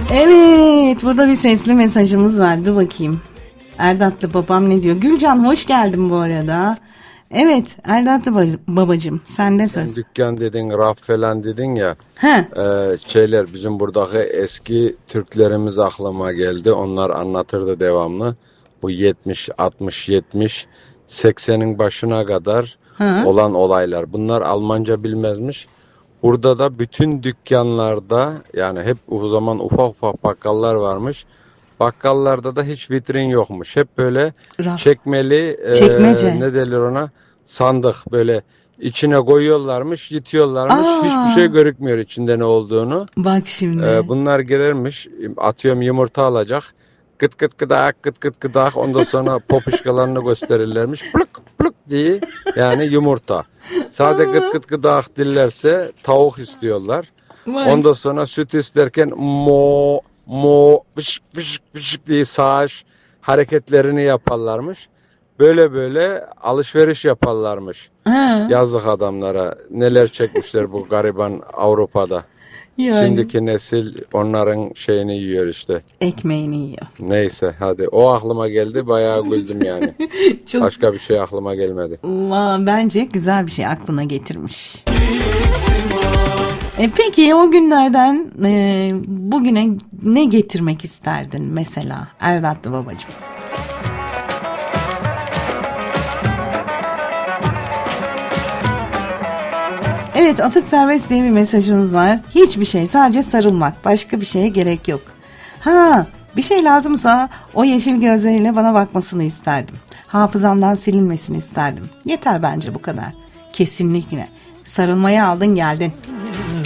Evet, burada bir sesli mesajımız var. Dur bakayım. Erdatlı babam ne diyor? Gülcan hoş geldin bu arada. Evet, Erdatlı babacığım, sende söz. Sen dükkan dedin, raf falan dedin ya. He. Şeyler, bizim buradaki eski Türklerimiz aklıma geldi. Onlar anlatırdı devamlı. Bu 70, 60, 70, 80'in başına kadar olan olaylar. Bunlar Almanca bilmezmiş. Burada da bütün dükkanlarda, yani hep o zaman ufak ufak bakkallar varmış. Bakkallarda da hiç vitrin yokmuş. Hep böyle çekmeli, çekmece. ne derler ona, sandık, böyle içine koyuyorlarmış, yitiyorlarmış. Hiçbir şey görükmüyor içinde ne olduğunu. Bak şimdi. Bunlar girermiş, atıyorum yumurta alacak. Gıt gıt gıdak, gıt gıt gıdak. Ondan sonra popuşkalarını gösterirlermiş. Pluk pluk diye, yani yumurta. Sade gıt gıt gıdak dillerse tavuk istiyorlar. Ondan sonra süt isterken mo pışık pışık pışık diye sağış hareketlerini yaparlarmış. Böyle böyle alışveriş yaparlarmış. Yazık adamlara. Neler çekmişler bu gariban Avrupa'da. Yani. Şimdiki nesil onların şeyini yiyor işte. Ekmeğini yiyor. Neyse hadi. O aklıma geldi. Bayağı güldüm yani. Çok... Başka bir şey aklıma gelmedi. Bence güzel bir şey aklına getirmiş. Peki o günlerden bugüne ne getirmek isterdin mesela Erdatlı babacığım? Evet, Atık Serbest diye bir mesajınız var. Hiçbir şey, sadece sarılmak. Başka bir şeye gerek yok. Bir şey lazımsa o yeşil gözleriyle bana bakmasını isterdim. Hafızamdan silinmesini isterdim. Yeter bence bu kadar. Kesinlikle. Sarılmayı aldın geldin.